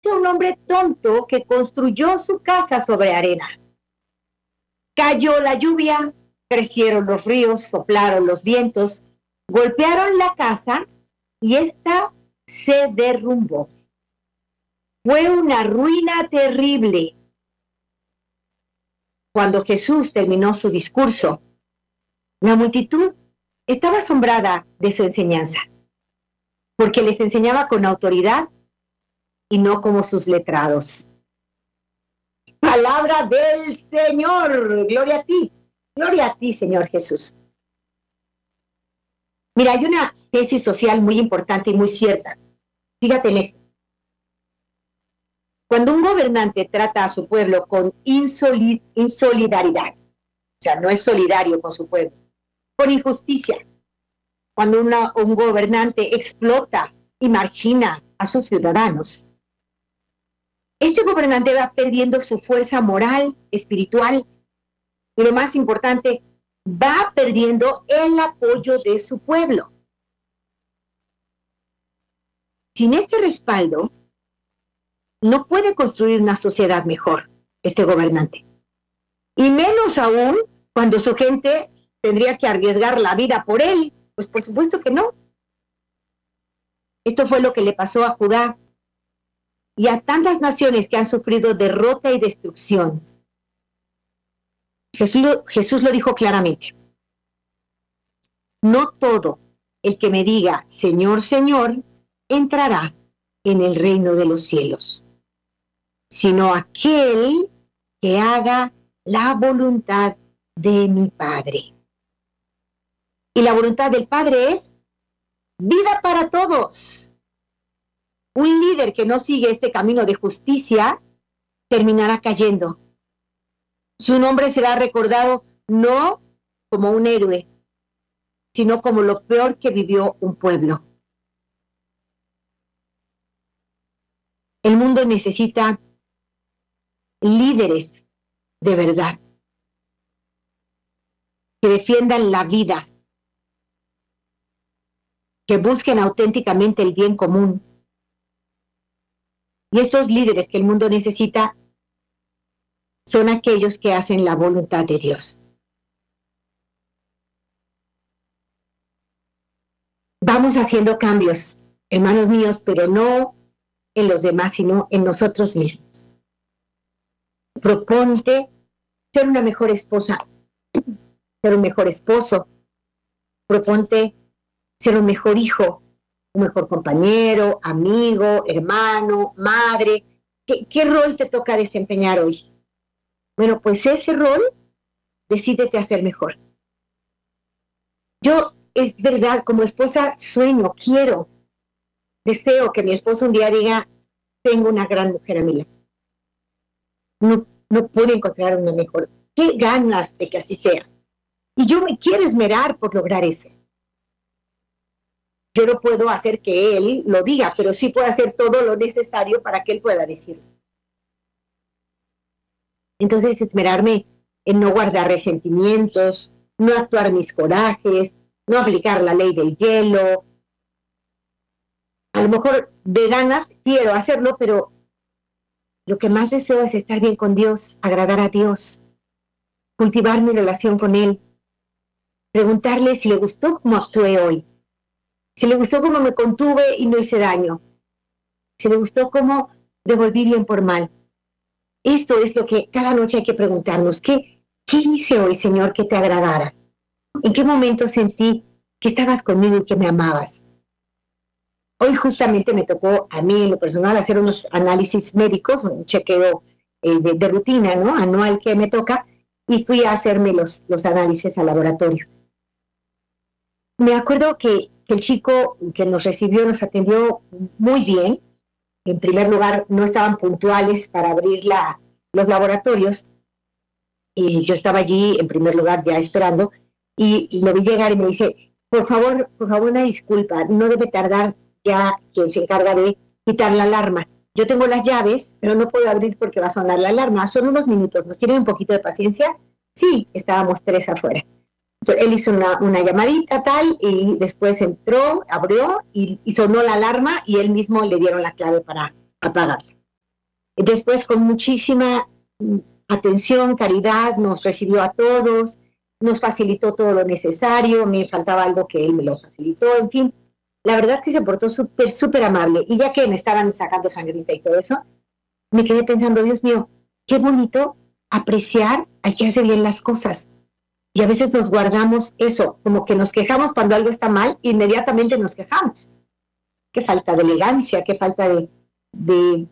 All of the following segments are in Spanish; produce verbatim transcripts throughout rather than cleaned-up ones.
un hombre tonto que construyó su casa sobre arena. Cayó la lluvia, crecieron los ríos, soplaron los vientos, golpearon la casa y ésta se derrumbó. Fue una ruina terrible. Cuando Jesús terminó su discurso, la multitud estaba asombrada de su enseñanza, porque les enseñaba con autoridad y no como sus letrados. Palabra del Señor. Gloria a ti. Gloria a ti, Señor Jesús. Mira, hay una tesis social muy importante y muy cierta. Fíjate en esto. Cuando un gobernante trata a su pueblo con insoli- insolidaridad, o sea, no es solidario con su pueblo, con injusticia, cuando una, un gobernante explota y margina a sus ciudadanos, este gobernante va perdiendo su fuerza moral, espiritual, y lo más importante, va perdiendo el apoyo de su pueblo. Sin este respaldo, no puede construir una sociedad mejor, este gobernante. Y menos aún cuando su gente tendría que arriesgar la vida por él. Pues por supuesto que no. Esto fue lo que le pasó a Judá y a tantas naciones que han sufrido derrota y destrucción. Jesús lo, Jesús lo dijo claramente. No todo el que me diga, Señor, Señor, entrará en el reino de los cielos, sino aquel que haga la voluntad de mi Padre. Y la voluntad del Padre es vida para todos. Un líder que no sigue este camino de justicia terminará cayendo. Su nombre será recordado no como un héroe, sino como lo peor que vivió un pueblo. El mundo necesita líderes de verdad, que defiendan la vida, que busquen auténticamente el bien común. Y estos líderes que el mundo necesita son aquellos que hacen la voluntad de Dios. Vamos haciendo cambios, hermanos míos, pero no en los demás, sino en nosotros mismos. Proponte ser una mejor esposa, ser un mejor esposo. Proponte ser un mejor hijo, un mejor compañero, amigo, hermano, madre. ¿Qué, qué rol te toca desempeñar hoy? Bueno, pues ese rol, decídete a ser mejor. Yo, es verdad, como esposa sueño, quiero, deseo que mi esposo un día diga, tengo una gran mujer a mi lado. No, no pude encontrar una mejor. Qué ganas de que así sea. Y yo me quiero esmerar por lograr eso. Yo no puedo hacer que él lo diga, pero sí puedo hacer todo lo necesario para que él pueda decirlo. Entonces, esmerarme en no guardar resentimientos, no actuar mis corajes, no aplicar la ley del hielo. A lo mejor de ganas quiero hacerlo, pero lo que más deseo es estar bien con Dios, agradar a Dios, cultivar mi relación con Él, preguntarle si le gustó cómo actué hoy, si le gustó cómo me contuve y no hice daño, si le gustó cómo devolví bien por mal. Esto es lo que cada noche hay que preguntarnos. ¿Qué, qué hice hoy, Señor, que te agradara? ¿En qué momento sentí que estabas conmigo y que me amabas? Hoy justamente me tocó a mí en lo personal hacer unos análisis médicos, un chequeo eh, de, de rutina, ¿no? Anual que me toca, y fui a hacerme los, los análisis al laboratorio. Me acuerdo que, que el chico que nos recibió nos atendió muy bien. En primer lugar, no estaban puntuales para abrir la, los laboratorios, y yo estaba allí en primer lugar ya esperando, y, y me vi llegar y me dice, por favor, por favor, una disculpa, no debe tardar ya quien se encarga de quitar la alarma. Yo tengo las llaves, pero no puedo abrir porque va a sonar la alarma. Son unos minutos, ¿nos tienen un poquito de paciencia? Sí, estábamos tres afuera. Entonces, él hizo una, una llamadita tal, y después entró, abrió y, y sonó la alarma, y él mismo le dieron la clave para apagarla. Después, con muchísima atención, caridad, nos recibió a todos, nos facilitó todo lo necesario, me faltaba algo que él me lo facilitó, en fin. La verdad que se portó súper, súper amable. Y ya que me estaban sacando sangrita y todo eso, me quedé pensando, Dios mío, qué bonito apreciar al que hace bien las cosas. Y a veces nos guardamos eso, como que nos quejamos cuando algo está mal, inmediatamente nos quejamos. Qué falta de elegancia, qué falta de, de,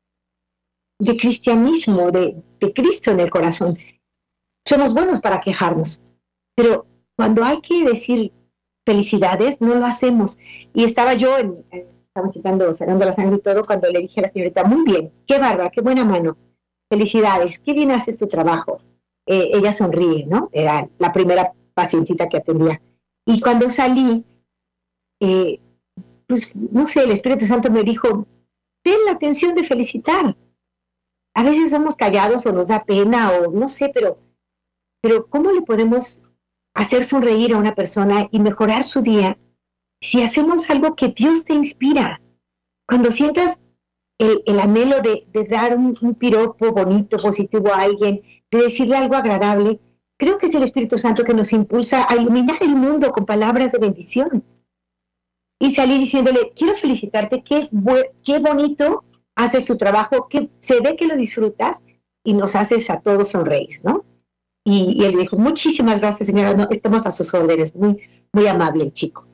de cristianismo, de, de Cristo en el corazón. Somos buenos para quejarnos, pero cuando hay que decir felicidades, no lo hacemos. Y estaba yo, en, estamos quitando, sacando la sangre y todo, cuando le dije a la señorita, muy bien, qué bárbara, qué buena mano, felicidades, qué bien haces tu trabajo. Eh, ella sonríe, ¿no? Era la primera pacientita que atendía. Y cuando salí, eh, pues, no sé, el Espíritu Santo me dijo, ten la atención de felicitar. A veces somos callados o nos da pena o no sé, pero, pero ¿cómo le podemos hacer sonreír a una persona y mejorar su día si hacemos algo que Dios te inspira? Cuando sientas el, el anhelo de, de dar un, un piropo bonito, positivo a alguien, de decirle algo agradable, creo que es el Espíritu Santo que nos impulsa a iluminar el mundo con palabras de bendición. Y salí diciéndole, quiero felicitarte, qué, qué bonito haces tu trabajo, que se ve que lo disfrutas y nos haces a todos sonreír, ¿no? Y, y él me dijo, muchísimas gracias, señora, no, estamos a sus órdenes, muy, muy amable el chico.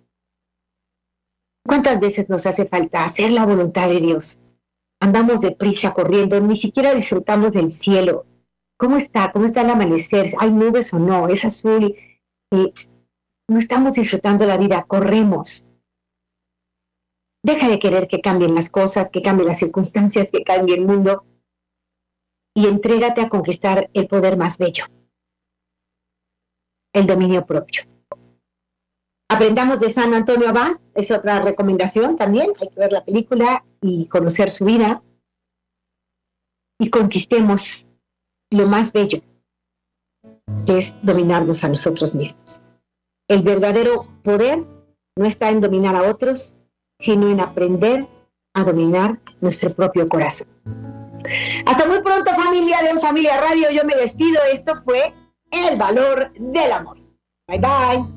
¿Cuántas veces nos hace falta hacer la voluntad de Dios? Andamos deprisa corriendo, ni siquiera disfrutamos del cielo. ¿Cómo está? ¿Cómo está el amanecer? ¿Hay nubes o no? ¿Es azul? Eh, no estamos disfrutando la vida, corremos. Deja de querer que cambien las cosas, que cambien las circunstancias, que cambie el mundo y entrégate a conquistar el poder más bello, el dominio propio. Aprendamos de San Antonio Abad, es otra recomendación también, hay que ver la película y conocer su vida y conquistemos lo más bello, que es dominarnos a nosotros mismos. El verdadero poder no está en dominar a otros, sino en aprender a dominar nuestro propio corazón. Hasta muy pronto, familia de En Familia Radio. Yo me despido. Esto fue El Valor del Amor. Bye, bye.